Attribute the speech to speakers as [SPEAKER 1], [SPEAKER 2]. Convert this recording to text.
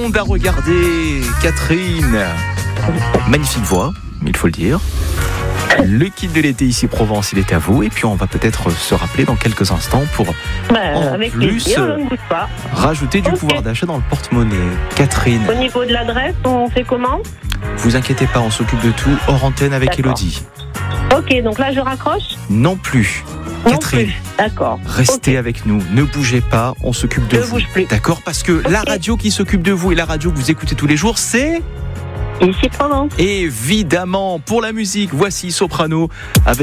[SPEAKER 1] monde l'a regardé. Catherine, magnifique voix, il faut le dire. Le kit de l'été ici Provence, il est à vous. Et puis on va peut-être se rappeler dans quelques instants pour
[SPEAKER 2] avec plaisir, on ne bouge pas.
[SPEAKER 1] rajouter du pouvoir d'achat dans le porte-monnaie. Catherine,
[SPEAKER 2] Au niveau de l'adresse, on fait comment?
[SPEAKER 1] vous inquiétez pas, on s'occupe de tout hors antenne avec
[SPEAKER 2] D'accord.
[SPEAKER 1] Élodie.
[SPEAKER 2] Ok, donc là je raccroche?
[SPEAKER 1] Non plus.
[SPEAKER 2] Non
[SPEAKER 1] Catherine,
[SPEAKER 2] plus. D'accord.
[SPEAKER 1] restez
[SPEAKER 2] Ok.
[SPEAKER 1] avec nous, ne bougez pas, on s'occupe de
[SPEAKER 2] Je
[SPEAKER 1] vous.
[SPEAKER 2] bouge plus.
[SPEAKER 1] D'accord? Parce que la
[SPEAKER 2] Ok.
[SPEAKER 1] radio qui s'occupe de vous et la radio que vous écoutez tous les jours, c'est
[SPEAKER 2] Ici Provence.
[SPEAKER 1] évidemment pour la musique. Voici Soprano avec